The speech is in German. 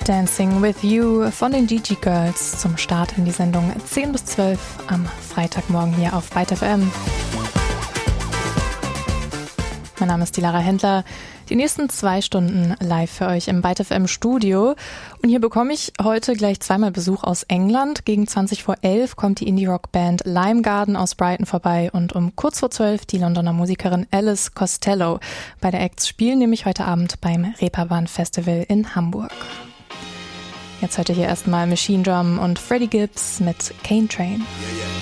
Dancing with You von den Gigi Girls zum Start in die Sendung 10 bis 12 am Freitagmorgen hier auf Byte FM. Mein Name ist die Lara Händler. Die nächsten 2 Stunden live für euch im Byte FM Studio. Und hier bekomme ich heute gleich zweimal Besuch aus England. Gegen 11:20 kommt die Indie-Rock-Band Lime Garden aus Brighton vorbei und um kurz vor 12 die Londoner Musikerin Alice Costello. Beide Acts spielen nämlich heute Abend beim Reeperbahn Festival in Hamburg. Jetzt heute hier erstmal Machine Drum und Freddie Gibbs mit Cane Train. Yeah, yeah.